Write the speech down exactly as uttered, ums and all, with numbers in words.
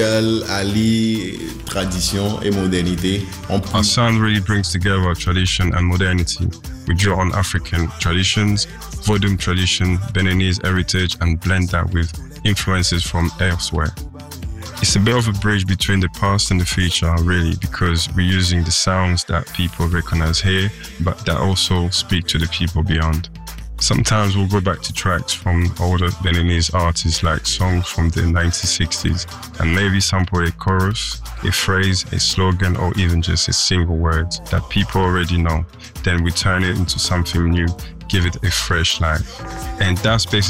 allie tradition et modernité. Our sound really brings together tradition and modernity. We draw on African traditions, Vodun tradition, Beninese heritage, and blend that with influences from elsewhere. It's a bit of a bridge between the past and the future, really, because we're using the sounds that people recognize here, but that also speak to the people beyond. Sometimes we'll go back to tracks from older Beninese artists, like songs from the nineteen sixties, and maybe sample a chorus, a phrase, a slogan, or even just a single word that people already know. Then we turn it into something new, give it a fresh life. And that's basically